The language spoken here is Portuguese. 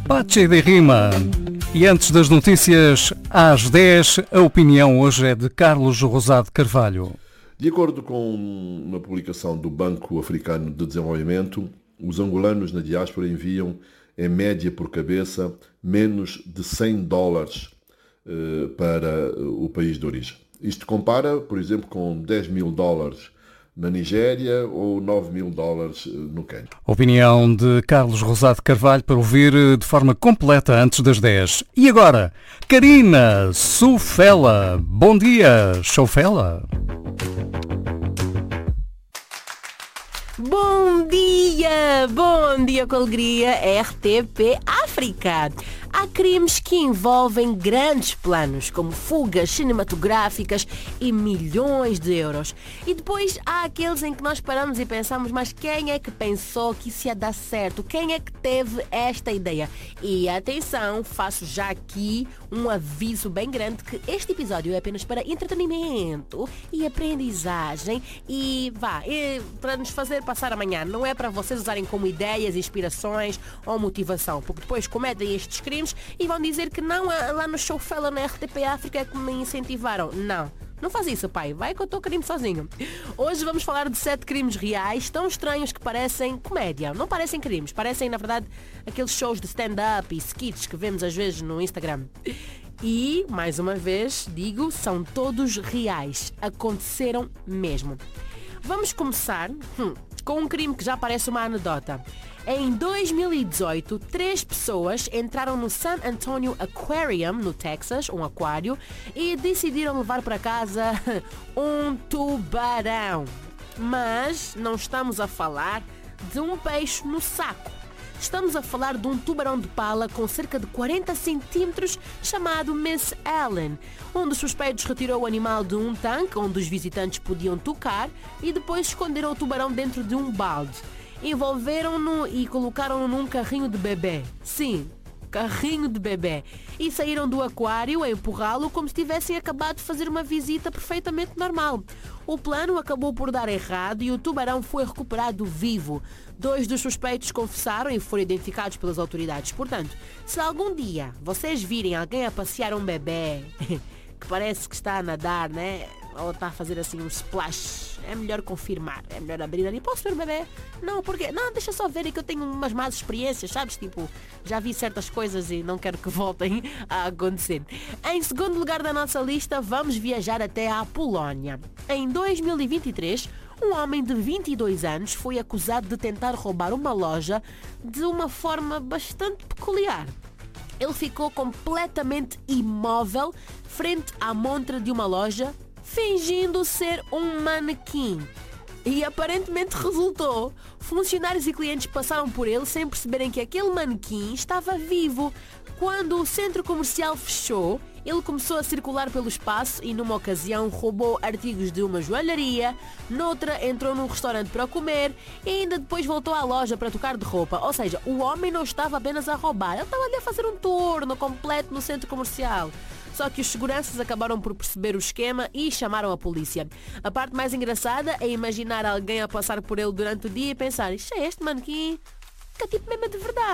Pache de Rima. E antes das notícias, às 10, a opinião hoje é de Carlos Rosado Carvalho. De acordo com uma publicação do Banco Africano de Desenvolvimento, os angolanos na diáspora enviam, em média por cabeça, menos de $100 para o país de origem. Isto compara, por exemplo, com $10.000 na Nigéria ou $9.000 no Quênia. Opinião de Carlos Rosado Carvalho para ouvir de forma completa antes das 10. E agora, Karina Sufela. Bom dia, Sufela. Bom dia com alegria, RTP África. Há crimes que envolvem grandes planos, como fugas cinematográficas e milhões de euros. E depois há aqueles em que nós paramos e pensamos, mas quem é que pensou que isso ia dar certo? Quem é que teve esta ideia? E atenção, faço já aqui um aviso bem grande que este episódio é apenas para entretenimento e aprendizagem e para nos fazer passar amanhã. Não é para vocês usarem como ideias, inspirações ou motivação, porque depois cometem estes crimes e vão dizer que não, lá no Showfella na RTP África é que me incentivaram. Não faz isso, pai. Vai que eu estou crime sozinho. Hoje vamos falar de 7 crimes reais tão estranhos que parecem comédia. Não parecem crimes, parecem, na verdade, aqueles shows de stand-up e skits que vemos às vezes no Instagram. E, mais uma vez, digo, são todos reais. Aconteceram mesmo. Vamos começar com um crime que já parece uma anedota. Em 2018, 3 pessoas entraram no San Antonio Aquarium, no Texas, um aquário, e decidiram levar para casa um tubarão. Mas não estamos a falar de um peixe no saco. Estamos a falar de um tubarão de pala com cerca de 40 centímetros chamado Miss Ellen. Um dos suspeitos retirou o animal de um tanque onde os visitantes podiam tocar e depois esconderam o tubarão dentro de um balde. Envolveram-no e colocaram-no num carrinho de bebê. Sim, carrinho de bebê. E saíram do aquário a empurrá-lo como se tivessem acabado de fazer uma visita perfeitamente normal. O plano acabou por dar errado e o tubarão foi recuperado vivo. 2 dos suspeitos confessaram e foram identificados pelas autoridades. Portanto, se algum dia vocês virem alguém a passear um bebê que parece que está a nadar, né? Ou está a fazer assim um splash, é melhor confirmar, é melhor abrir ali. Posso ver o bebê? Não, porque? Não, deixa só ver, é que eu tenho umas más experiências, sabes? Tipo, já vi certas coisas e não quero que voltem a acontecer. Em segundo lugar da nossa lista, vamos viajar até à Polónia. Em 2023, um homem de 22 anos foi acusado de tentar roubar uma loja de uma forma bastante peculiar. Ele ficou completamente imóvel frente à montra de uma loja, fingindo ser um manequim. E aparentemente resultou. Funcionários e clientes passaram por ele sem perceberem que aquele manequim estava vivo. Quando o centro comercial fechou, ele começou a circular pelo espaço e numa ocasião roubou artigos de uma joalharia, noutra entrou num restaurante para comer e ainda depois voltou à loja para trocar de roupa. Ou seja, o homem não estava apenas a roubar, ele estava ali a fazer um turno completo no centro comercial. Só que os seguranças acabaram por perceber o esquema e chamaram a polícia. A parte mais engraçada é imaginar alguém a passar por ele durante o dia e pensar: isto é este manequim? Que é tipo mesmo de verdade.